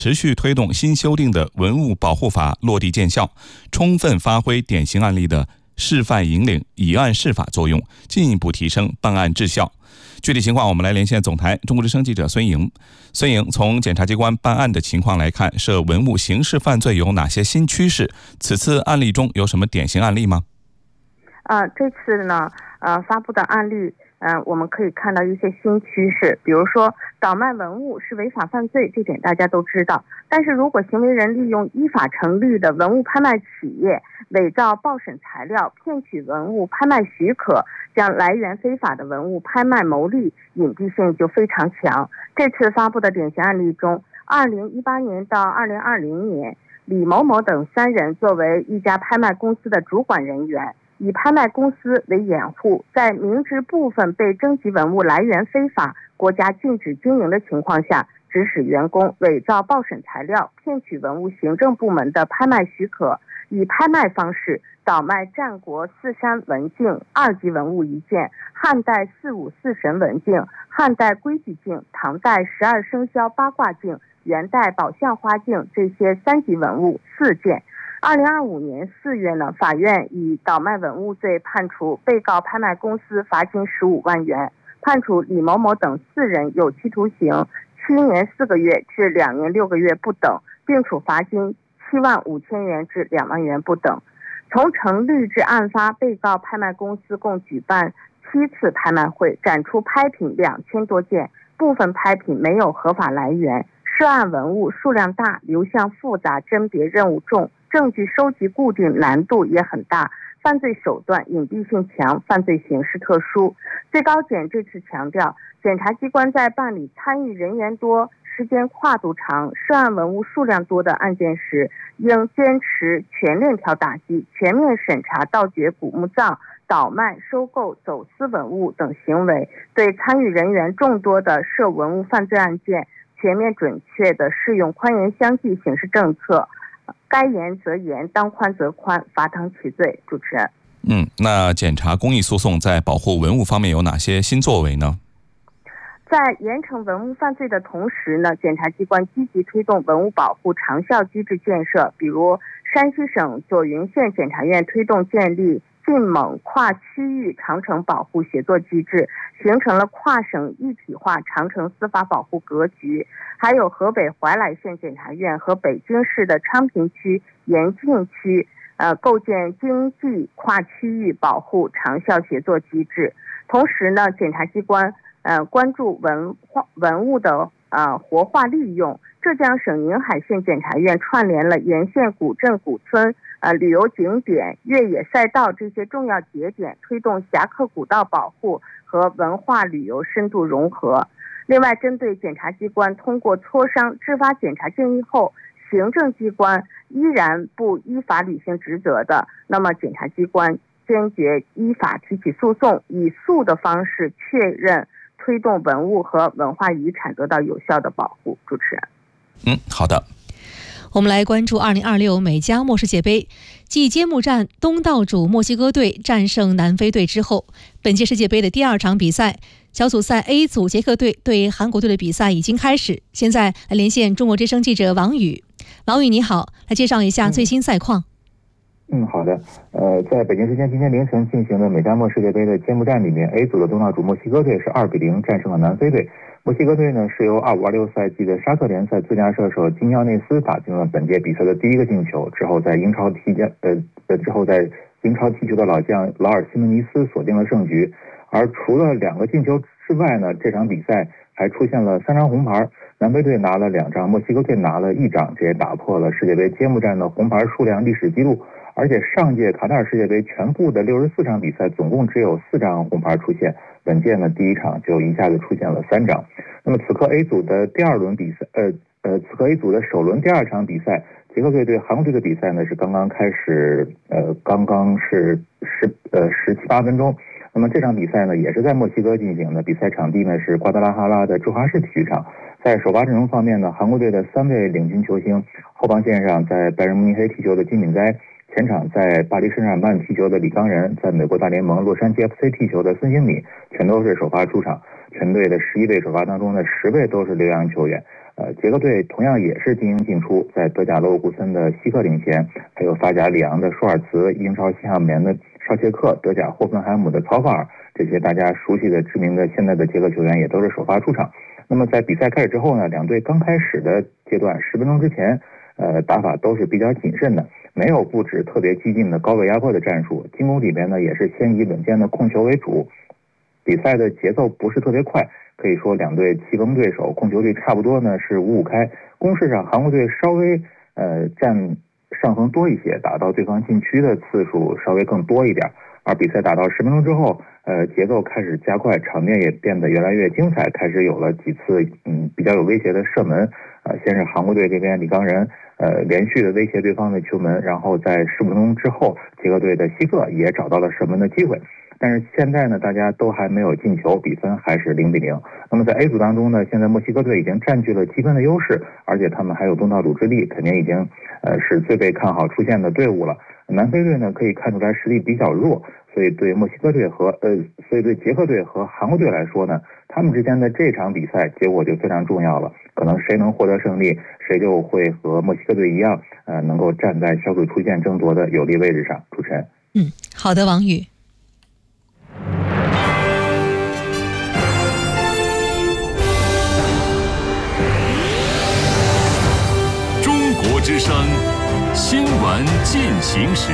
持续推动新修订的文物保护法落地见效，充分发挥典型案例的示范引领、以案释法作用，进一步提升办案质效。具体情况，我们来连线总台中国之声记者孙莹。孙莹，从检察机关办案的情况来看，涉文物刑事犯罪有哪些新趋势？此次案例中有什么典型案例吗？ 这次呢，发布的案例，我们可以看到一些新趋势，比如说倒卖文物是违法犯罪，这点大家都知道。但是如果行为人利用依法成立的文物拍卖企业伪造报审材料，骗取文物拍卖许可，将来源非法的文物拍卖牟利，隐蔽性就非常强。这次发布的典型案例中，2018年到2020年，李某某等3人作为一家拍卖公司的主管人员，以拍卖公司为掩护，在明知部分被征集文物来源非法、国家禁止经营的情况下，指使员工伪造报审材料，骗取文物行政部门的拍卖许可，以拍卖方式倒卖战国四山文镜2级文物1件，汉代454神文镜、汉代规矩镜、唐代12生肖八卦镜、元代宝相花镜这些3级文物4件。2025年4月呢，法院以倒卖文物罪判处被告拍卖公司罚金15万元，判处李某某等4人有期徒刑7年4个月至2年6个月不等，并处罚金7万5千元至2万元不等。从成立至案发，被告拍卖公司共举办7次拍卖会，展出拍品2000多件，部分拍品没有合法来源，涉案文物数量大，流向复杂，甄别任务重，证据收集固定难度也很大，犯罪手段隐蔽性强，犯罪形式特殊。最高检这次强调，检察机关在办理参与人员多、时间跨度长、涉案文物数量多的案件时，应坚持全链条打击，全面审查盗掘古墓葬、倒卖、收购、走私文物等行为，对参与人员众多的涉文物犯罪案件全面准确地适用宽严相济刑事政策，该严则严，当宽则宽，罚当其罪。主持人。 那检察公益诉讼在保护文物方面有哪些新作为呢？ 在严惩文物犯罪的同时呢，检察机关积极推动文物保护长效机制建设，比如山西省左云县检察院推动建立晋蒙跨区域长城保护协作机制，形成了跨省一体化长城司法保护格局。还有河北怀来县检察院和北京市的昌平区、延庆区构建经济跨区域保护长效协作机制。同时呢，检察机关关注文物的活化利用。浙江省宁海县检察院串联了沿线古镇古村、旅游景点、越野赛道这些重要节点，推动侠客古道保护和文化旅游深度融合。另外，针对检察机关通过磋商制发检察建议后，行政机关依然不依法履行职责的，那么检察机关坚决依法提起诉讼，以诉的方式确认推动文物和文化遗产得到有效的保护。主持人。 好的。 我们来关注2026美加墨世界杯。继揭幕战东道主墨西哥队战胜南非队之后，本届世界杯的第2场比赛，小组赛 A 组捷克队对韩国队的比赛已经开始。现在来连线中国之声记者王宇。王宇你好，来介绍一下最新赛况。 好的。在北京时间今天凌晨进行的美加墨世界杯的揭幕战里面 ，A 组的东道主墨西哥队是2-0战胜了南非队。墨西哥队呢是由25-26赛季的沙特联赛最佳射手金奥内斯打进了本届比赛的第1个进球，之后在英超踢球的老将劳尔·西门尼斯锁定了胜局。而除了2个进球之外呢，这场比赛还出现了3张红牌，南非队拿了2张，墨西哥队拿了1张，这也打破了世界杯揭幕战的红牌数量历史记录。而且上届卡塔尔世界杯全部的64场比赛总共只有4张红牌出现，本届呢第1场就一下子出现了3张。那么此刻 A 组的第2轮比赛，此刻 A 组的首轮第2场比赛，捷克队对韩国队的比赛呢是刚刚开始，刚刚是17、18分钟。那么这场比赛呢也是在墨西哥进行的，比赛场地呢是瓜达拉哈拉的驻华市体育场。在首发阵容方面呢，韩国队的3位领军球星，后防线上在拜仁慕尼黑踢球的金敏哉，前场在巴黎圣日耳曼踢球的李刚仁，在美国大联盟洛杉矶 FC 踢球的孙兴慜，全都是首发出场。全队的11位首发当中的10位都是留洋球员。 捷克队同样也是精英进出，在德甲勒沃库森的希克领衔，还有法甲里昂的舒尔茨、英超西汉姆联的绍切克、德甲霍芬海姆的曹法尔，这些大家熟悉的知名的现在的捷克球员也都是首发出场。那么在比赛开始之后呢，两队刚开始的阶段10分钟之前，打法都是比较谨慎的，没有布置特别激进的高位压迫的战术，进攻里边呢也是先以稳健的控球为主。比赛的节奏不是特别快，可以说两队棋逢对手，控球率差不多呢是5-5开。攻势上韩国队稍微占上风多一些，打到对方禁区的次数稍微更多一点。而比赛打到10分钟之后，节奏开始加快，场面也变得越来越精彩，开始有了几次比较有威胁的射门。先是韩国队这边李刚仁连续的威胁对方的球门，然后在15分钟之后，捷克队的希克也找到了射门的机会。但是现在呢，大家都还没有进球，比分还是0-0。那么在 A 组当中呢，现在墨西哥队已经占据了积分的优势，而且他们还有东道主之力，肯定已经是最被看好出现的队伍了。南非队呢，可以看出来实力比较弱，所以对对捷克队和韩国队来说呢，他们之间的这场比赛结果就非常重要了。可能谁能获得胜利，谁就会和墨西哥队一样，能够站在小组出线争夺的有利位置上。主持人， 好的，王宇。 中国之声新闻进行时。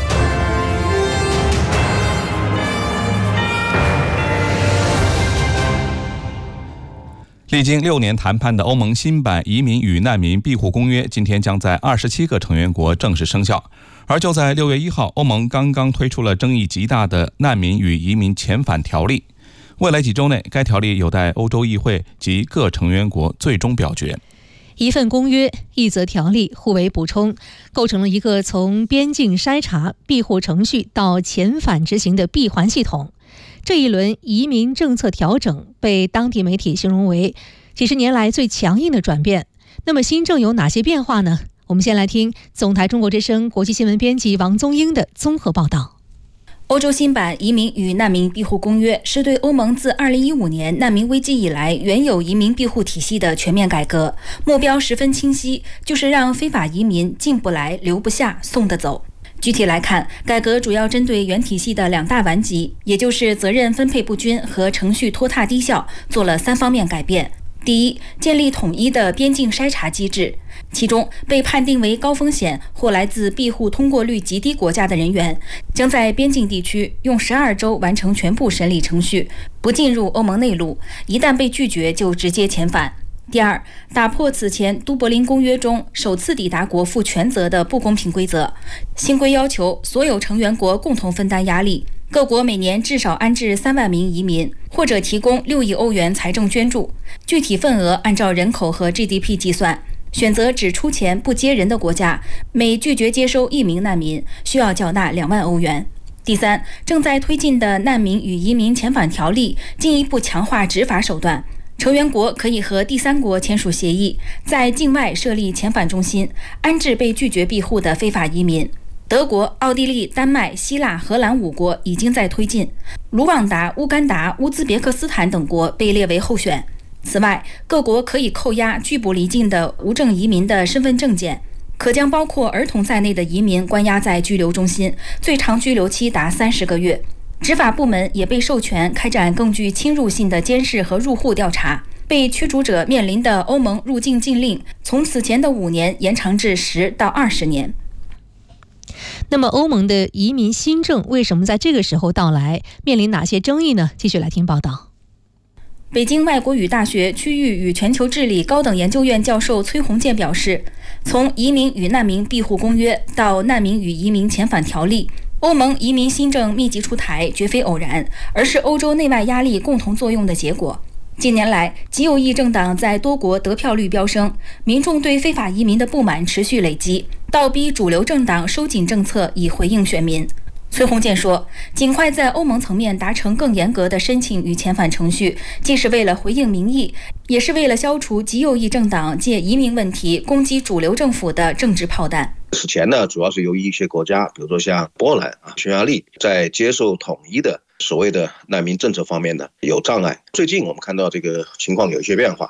历经6年谈判的欧盟新版移民与难民庇护公约今天将在27个成员国正式生效。而就在6月1号，欧盟刚刚推出了争议极大的难民与移民遣返条例。未来几周内，该条例有待欧洲议会及各成员国最终表决。 一份公约，一则条例，互为补充，构成了一个从边境筛查、庇护程序到遣返执行的闭环系统。这一轮移民政策调整被当地媒体形容为几十年来最强硬的转变。那么新政有哪些变化呢？我们先来听总台中国之声国际新闻编辑王宗英的综合报道。 欧洲新版移民与难民庇护公约是对欧盟自2015年难民危机以来原有移民庇护体系的全面改革，目标十分清晰，就是让非法移民进不来、留不下、送得走。具体来看，改革主要针对原体系的2大顽疾，也就是责任分配不均和程序拖沓低效，做了3方面改变。第一，建立统一的边境筛查机制，其中被判定为高风险或来自庇护通过率极低国家的人员，将在边境地区用12周完成全部审理程序，不进入欧盟内陆，一旦被拒绝就直接遣返。第二，打破此前都柏林公约中首次抵达国负全责的不公平规则。新规要求所有成员国共同分担压力，各国每年至少安置3万名移民，或者提供6亿欧元财政捐助，具体份额按照人口和 GDP 计算。选择只出钱不接人的国家，每拒绝接收1名难民，需要缴纳2万欧元。第三，正在推进的难民与移民遣返条例进一步强化执法手段。成员国可以和第三国签署协议，在境外设立遣返中心，安置被拒绝庇护的非法移民。德国、奥地利、丹麦、希腊、荷兰5国已经在推进，卢旺达、乌干达、乌兹别克斯坦等国被列为候选。此外，各国可以扣押拒捕离境的无证移民的身份证件，可将包括儿童在内的移民关押在拘留中心，最长拘留期达30个月。执法部门也被授权开展更具侵入性的监视和入户调查，被驱逐者面临的欧盟入境禁令从此前的5年延长至10到20年。 那么欧盟的移民新政为什么在这个时候到来，面临哪些争议呢？继续来听报道。 北京外国语大学区域与全球治理高等研究院教授崔洪建表示，从移民与难民庇护公约到难民与移民遣返条例，欧盟移民新政密集出台绝非偶然，而是欧洲内外压力共同作用的结果。近年来，极右翼政党在多国得票率飙升，民众对非法移民的不满持续累积，倒逼主流政党收紧政策以回应选民。崔洪建说，尽快在欧盟层面达成更严格的申请与遣返程序，既是为了回应民意，也是为了消除极右翼政党借移民问题攻击主流政府的政治炮弹。 此前呢，主要是由于一些国家，比如说像波兰、匈牙利，在接受统一的所谓的难民政策方面呢有障碍。最近我们看到这个情况有一些变化，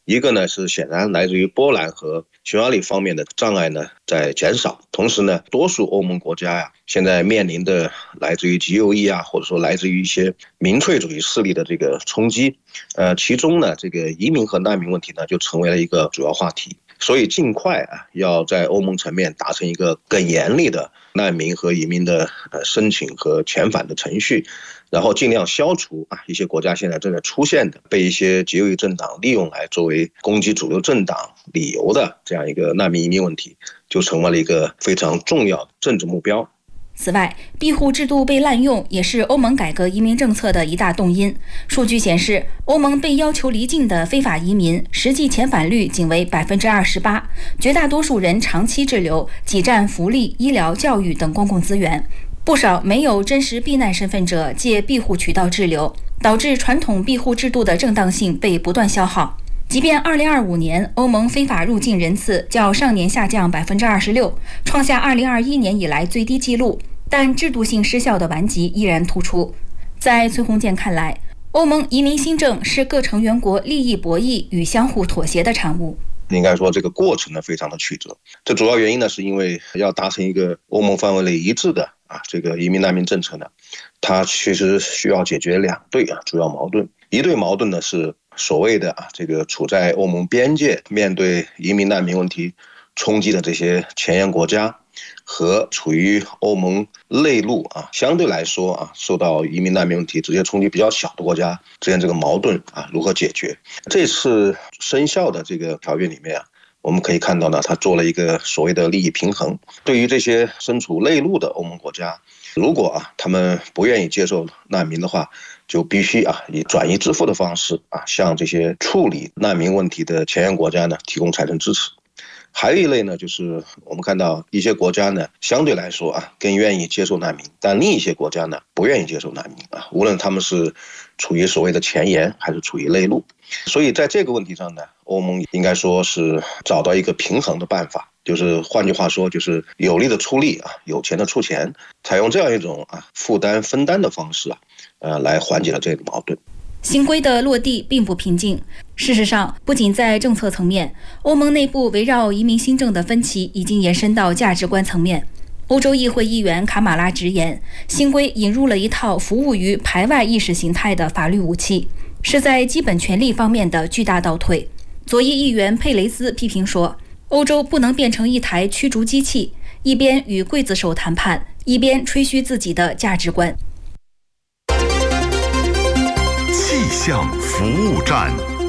一个呢是显然来自于波兰和匈牙利方面的障碍呢在减少，同时呢，多数欧盟国家现在面临的来自于极右翼或者说来自于一些民粹主义势力的这个冲击，其中呢，这个移民和难民问题呢就成为了一个主要话题。所以尽快要在欧盟层面达成一个更严厉的难民和移民的申请和遣返的程序，然后尽量消除一些国家现在正在出现的被一些极右翼政党利用来作为攻击主流政党理由的这样一个难民移民问题，就成为了一个非常重要的政治目标。 此外，庇护制度被滥用也是欧盟改革移民政策的一大动因。数据显示，欧盟被要求离境的非法移民实际遣返率仅为 28%， 绝大多数人长期滞留，挤占福利、医疗、教育等公共资源。不少没有真实避难身份者借庇护渠道滞留，导致传统庇护制度的正当性被不断消耗。即便2025年欧盟非法入境人次较上年下降 26%， 创下2021年以来最低纪录，但制度性失效的顽疾依然突出。在崔洪建看来，欧盟移民新政是各成员国利益博弈与相互妥协的产物。 应该说这个过程呢非常的曲折，这主要原因呢是因为要达成一个欧盟范围内一致的这个移民难民政策呢，它其实需要解决两对主要矛盾。一对矛盾呢是所谓的这个处在欧盟边界面对移民难民问题冲击的这些前沿国家，和处于欧盟内陆相对来说受到移民难民问题直接冲击比较小的国家之间这个矛盾如何解决。这次生效的这个条约里面我们可以看到呢，它做了一个所谓的利益平衡。对于这些身处内陆的欧盟国家，如果他们不愿意接受难民的话，就必须以转移支付的方式向这些处理难民问题的前沿国家呢提供财政支持。还有一类呢，就是我们看到一些国家呢相对来说更愿意接受难民，但另一些国家呢不愿意接受难民无论他们是处于所谓的前沿还是处于内陆。所以在这个问题上呢，欧盟应该说是找到一个平衡的办法，就是换句话说，就是有力的出力有钱的出钱，采用这样一种负担分担的方式来缓解了这个矛盾。 新规的落地并不平静。事实上，不仅在政策层面，欧盟内部围绕移民新政的分歧已经延伸到价值观层面。欧洲议会议员卡马拉直言，新规引入了一套服务于排外意识形态的法律武器，是在基本权利方面的巨大倒退。左翼议员佩雷斯批评说，欧洲不能变成一台驱逐机器，一边与刽子手谈判，一边吹嘘自己的价值观。 气象服务站，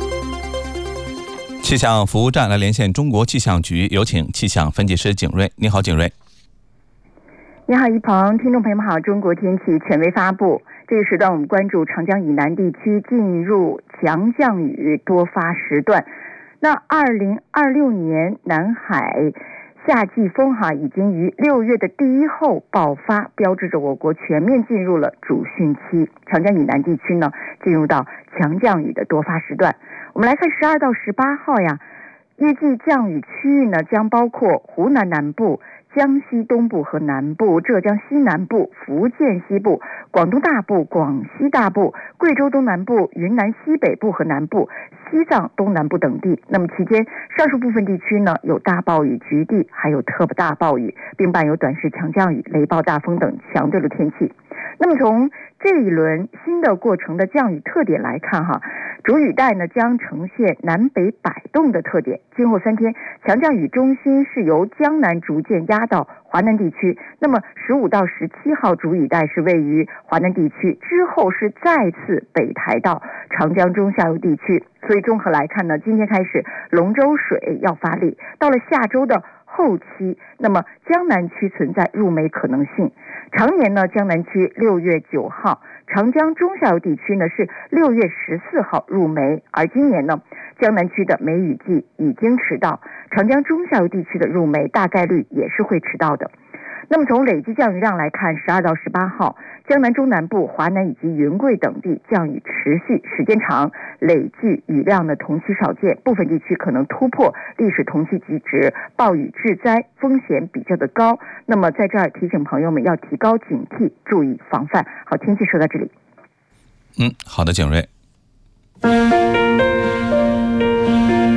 气象服务站来连线中国气象局，有请气象分析师景睿。你好，景睿。 你好，一鹏，听众朋友们好。中国天气权威发布，这个时段我们关注长江以南地区进入强降雨多发时段。那2026年南海夏季风已经于6月的第一后爆发，标志着我国全面进入了主汛期。长江以南地区呢，进入到强降雨的多发时段。我们来看12到18号预计降雨区域呢将包括湖南南部、江西东部和南部、浙江西南部、福建西部、广东大部、广西大部、贵州东南部、云南西北部和南部、西藏东南部等地。那么期间上述部分地区呢有大暴雨局地，还有特大暴雨，并伴有短时强降雨、雷暴大风等强对流天气。那么从这一轮新的过程的降雨特点来看主雨带呢将呈现南北摆动的特点。今后3天强降雨中心是由江南逐渐压到华南地区，那么15到17号主雨带是位于华南地区，之后是再次北抬到长江中下游地区。所以综合来看呢，今天开始龙舟水要发力，到了下周的后期，那么江南区存在入梅可能性。常年呢，江南区6月9号，长江中下游地区呢是6月14号入梅，而今年呢，江南区的梅雨季已经迟到，长江中下游地区的入梅大概率也是会迟到的。那么从累计降雨量来看，12到18号，江南中南部、华南以及云贵等地降雨持续时间长，累计雨量呢同期少见，部分地区可能突破历史同期极值，暴雨致灾风险比较的高。那么在这儿提醒朋友们要提高警惕，注意防范。好，天气说到这里。 好的，景睿。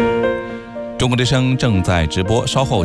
中国之声正在直播，稍后